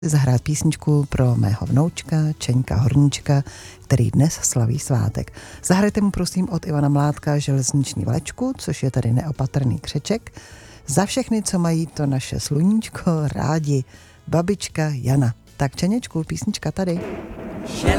Zahrát písničku pro mého vnoučka Čeňka Horníčka, který dnes slaví svátek. Zahrajte mu prosím od Ivana Mládka Železniční vlečku, což je tady neopatrný křeček. Za všechny, co mají to naše sluníčko rádi, babička Jana. Tak Čeněčku, písnička tady.